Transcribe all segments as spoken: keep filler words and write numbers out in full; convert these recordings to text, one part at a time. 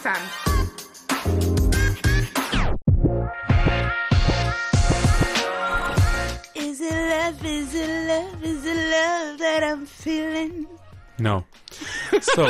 F M. Is it love, is it love, is it love that I'm feeling? No. So.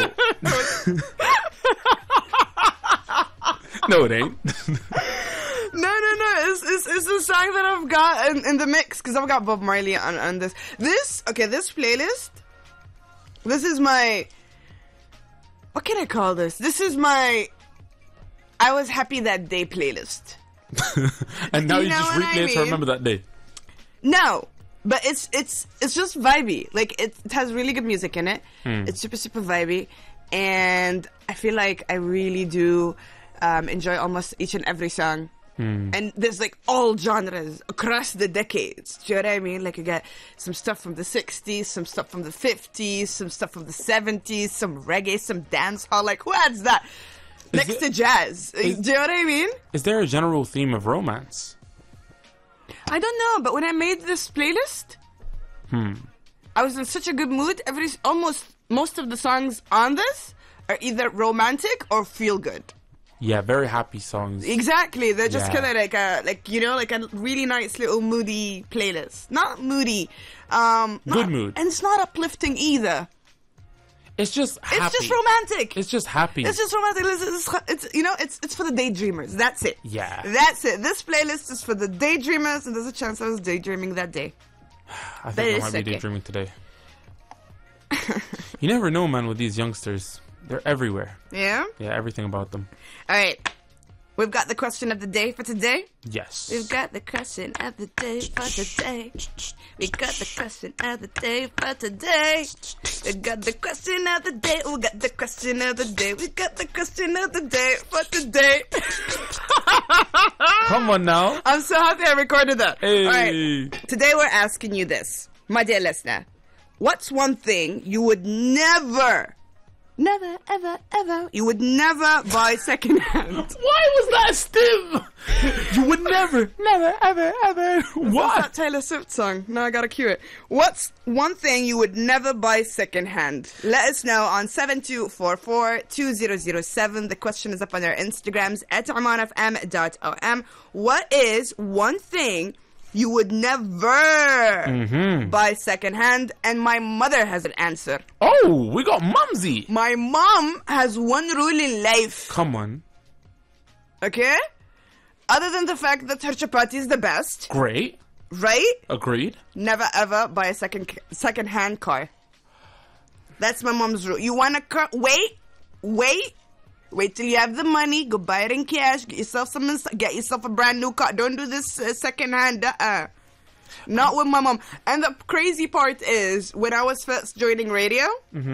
No, it ain't. No, no, no. It's, it's, it's a song that I've got in, in the mix because I've got Bob Marley on, on this. This, okay, this playlist, this is my, what can I call this? This is my I Was Happy That Day playlist. And now you, You know just what replay I it to mean? remember that day. No, but it's it's it's just vibey. Like, it, it has really good music in it. Hmm. It's super, super vibey. And I feel like I really do um, enjoy almost each and every song. And there's like all genres across the decades. Do you know what I mean? Like, you get some stuff from the sixties, some stuff from the fifties, some stuff from the seventies, some reggae, some dance hall. Like, who adds that next it- to jazz? is- Do you know what I mean? Is there a general theme of romance? I don't know, but when I made this playlist, Hmm. I was in such a good mood. Every almost most of the songs on this are either romantic or feel good. Yeah, very happy songs. Exactly, they're just Yeah. kind of like a like you know like a really nice little moody playlist. Not moody, um, Good not- mood. and it's not uplifting either. It's just happy. It's just romantic. It's just happy. It's just romantic. It's, it's, it's you know it's it's for the daydreamers. That's it. Yeah. That's it. This playlist is for the daydreamers, and there's a chance I was daydreaming that day. I That think I is might be okay. daydreaming today. You never know, man, with these youngsters. They're everywhere. Yeah. Yeah, everything about them. All right. We've got the question of the day for today. Yes. We've got the question of the day for today. We got the question of the day for today. We got the question of the day. We got the question of the day. We got the question of the day for today. Come on now. I'm so happy I recorded that. Hey. All right. Today we're asking you this, my dear listener. What's one thing you would never, never, ever, ever, you would never buy secondhand? Why was that stiff? You would never, never, ever, ever. What's What? that Taylor Swift song? Now I gotta cue it. What's one thing you would never buy secondhand? Let us know on seven two four four two zero zero seven. The question is up on our Instagrams at oman f m dot o m. What is one thing you would never Mm-hmm. buy secondhand? And my mother has an answer. Oh, we got Mumsy. My mom has one rule in life, Come on. okay? Other than the fact that her chapati is the best, Great. right? Agreed. Never ever buy a second second hand car. That's my mom's rule. You want a car? Wait, wait, wait till you have the money. Go buy it in cash. Get yourself some. Get yourself a brand new car. Don't do this uh, second hand. Uh-uh. Not with my mom. And the crazy part is, when I was first joining radio,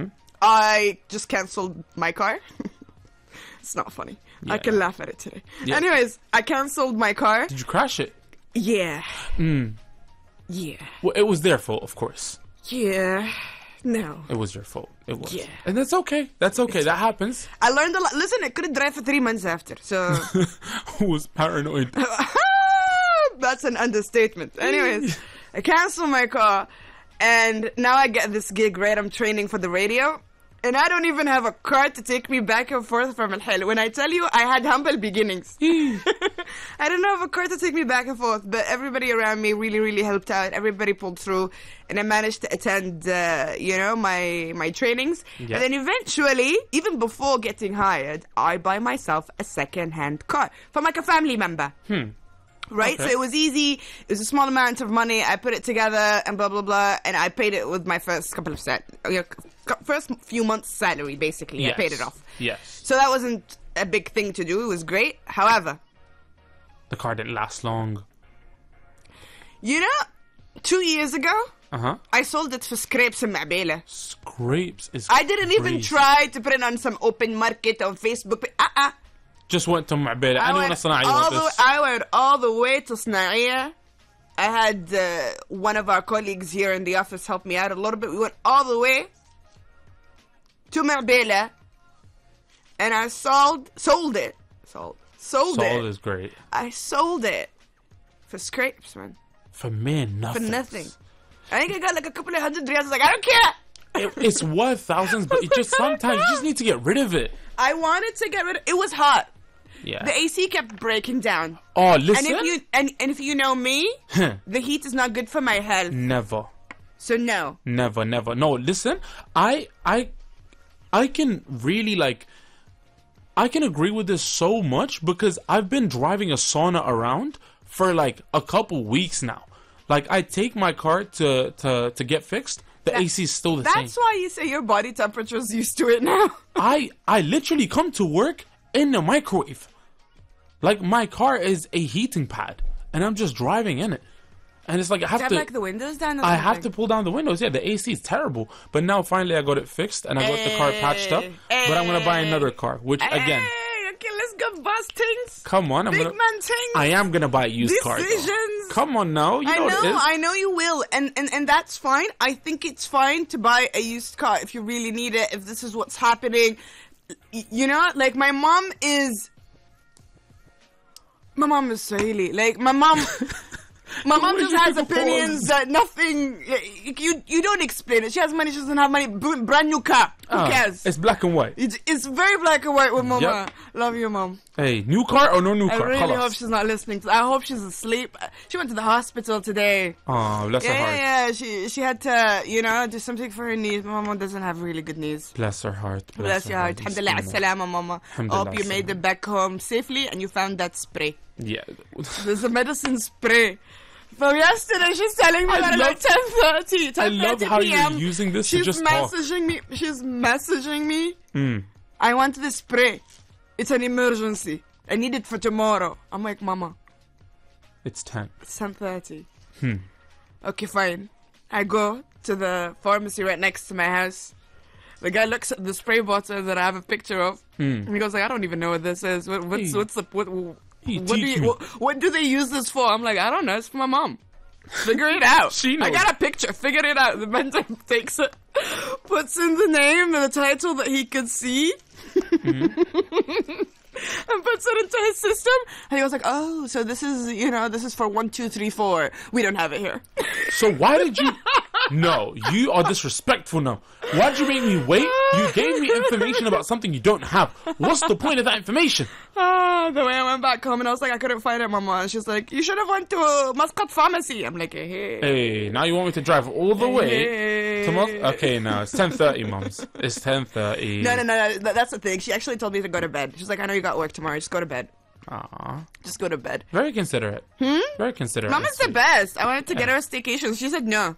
I just canceled my car. It's not funny. I Yeah. can laugh at it today. Yeah. Anyways, I canceled my car. Did you crash it? Yeah. Mm. Yeah. Well, it was their fault, of course. Yeah. No. It was your fault. It was. Yeah. And that's okay. That's okay. That happens. I learned a lot. Listen, I couldn't drive for three months after, so Who was paranoid? that's an understatement. Anyways, I canceled my car, and now I get this gig, right? I'm training for the radio, and I don't even have a car to take me back and forth from Al Hil. When I tell you, I had humble beginnings. I didn't have a car to take me back and forth, but everybody around me really, really helped out. Everybody pulled through, and I managed to attend, uh, you know, my my trainings. Yeah. And then eventually, even before getting hired, I buy myself a second-hand car from like a family member. Hmm. Right? Okay. So it was easy. It was a small amount of money. I put it together and blah, blah, blah. And I paid it with my first couple of set, you know, first few months' salary, basically. Yes. I paid it off. Yes. So that wasn't a big thing to do. It was great. However, The car didn't last long. you know, two years ago, Uh huh. I sold it for scrapes in Ma'bela. Scrapes is. I didn't even crazy. try to put it on some open market on Facebook. But uh-uh. Just went to Ma'bela. I I know went, صناعي all want the, this. I went all the way to Snaiya. I had uh, one of our colleagues here in the office help me out a little bit. We went all the way to Ma'bela, and I sold sold it. Sold. Sold, Salt it. is great. I sold it for scrapes, man. For men, For nothing. nothing. I think I got like a couple of hundred riyals. I was like, I don't care. it, it's worth thousands, but it just sometimes you just need to get rid of it. I wanted to get rid of it. Was hot. Yeah. The A C kept breaking down. Oh, listen. And if you and, and if you know me, the heat is not good for my health. Never. So no. Never, never. No, listen. I I I can really like I can agree with this so much because I've been driving a sauna around for like a couple weeks now. Like I take my car to to to get fixed. The That- A C is still the That's same. why you say your body temperature is used to it now. I I literally come to work in a microwave. Like my car is a heating pad, and I'm just driving in it, and it's like I have Do you to. have like the windows down? Or I have to something? pull down the windows. Yeah, the A C is terrible. But now finally I got it fixed, and I got the car patched up. But I'm gonna buy another car, which again, Hey, okay, let's go bust things. come on, I'm Big gonna. man things. I am gonna buy a used car. though. Decisions. Come on now, you I know, what it know, is. I know you will, and, and and that's fine. I think it's fine to buy a used car if you really need it. If this is what's happening, Y- you know, like my mom is. My mom is Swahili. Like my mom. My mom Why just did you has take a opinions pause? that nothing. like, You you don't explain it. She has money. She doesn't have money. B- brand new car. Who Ah, cares? it's black and white. It's, it's very black and white with mama. Yep. Love you, mom. Hey, new car or no new I car? really Khalas. hope she's not listening. To, I hope she's asleep. She went to the hospital today. Oh, bless her Yeah, heart. yeah, yeah. She she had to, you know, do something for her knees. My mama doesn't have really good knees. Bless her heart. Bless your heart. Alhamdulillah, as-salama, mama. Alhamdulillah, Hope you made as-salama. it back home safely and you found that spray. Yeah. There's a medicine spray. From yesterday, she's telling me I that at love- like ten thirty, I love how p m. you're using this She's to just talk. messaging me. She's messaging me. Mm. I want this spray. It's an emergency. I need it for tomorrow. I'm like, Mama, It's ten. it's ten thirty. Hmm. Okay, fine. I go to the pharmacy right next to my house. The guy looks at the spray bottle that I have a picture of. Hmm. And he goes like, I don't even know what this is. What, what's, Hey. what's the... What, what, Hey, do teach you, me. what, what do they use this for? I'm like, I don't know. It's for my mom. Figure it out. She I knows. got a picture. Figure it out. The man takes it, puts in the name and the title that he could see. Mm-hmm. And puts it into his system, and he was like, "Oh, so this is, you know, this is for one, two, three, four. We don't have it here." So why did you... No, you are disrespectful now. Why did you make me wait? You gave me information about something you don't have. What's the point of that information? Ah, the way I went back home, and I was like, I couldn't find it, Mama. And she's like, "You should have went to a Muscat pharmacy." I'm like, "Hey, Hey, now you want me to drive all the way hey. to Mus- Okay, no, it's ten thirty, mums. It's ten thirty. No, no, no, no. th- That's the thing. She actually told me to go to bed. She's like, "I know you got work tomorrow. Just go to bed. Aw. Just go to bed." Very considerate. Hmm? Very considerate. Mama's the and sweet. best. I wanted to get her a staycation. She said no.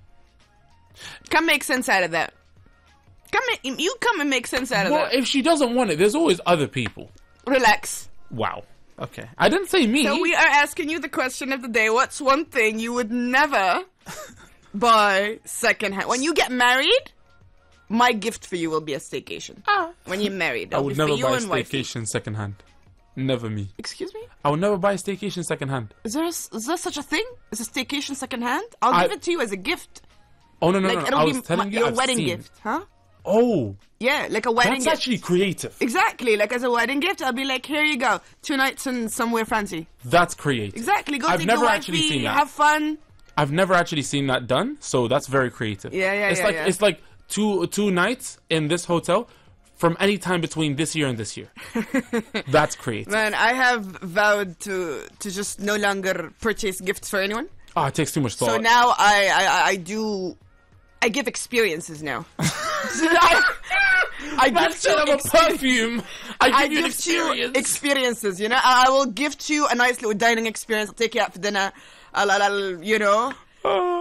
Come make sense out of that. Come, ma- you come and make sense out of Well, that. if she doesn't want it, there's always other people. Relax. Wow. Okay. I didn't say me. So we are asking you the question of the day. What's one thing you would never buy secondhand? When you get married, my gift for you will be a staycation. Ah. When you're married, I it'll would be for never you buy a and wifey. staycation secondhand. Never me. Excuse me? I would never buy a staycation secondhand. Is there, a, is there such a thing? Is a staycation secondhand? I'll I- give it to you as a gift. Oh, no, no, Like, no. no. it'll I be was telling my- you your I've wedding seen. gift, huh? Oh, Yeah, like a wedding that's gift. actually creative. Exactly, like as a wedding gift, I'll be like, here you go, two nights in somewhere fancy. That's creative. Exactly, go I've take never your actually wifey, seen that. have fun. I've never actually seen that done, so that's very creative. Yeah, yeah, It's yeah, like yeah. it's like two two nights in this hotel from any time between this year and this year. That's creative. Man, I have vowed to to just no longer purchase gifts for anyone. Oh, it takes too much thought. So now I, I, I do, I give experiences now. So I, I give Instead of you a ex- perfume, I give I you an give you experience. experiences, you know. I I will gift you a nice little dining experience. I'll take you out for dinner. I'll, I'll, I'll you know.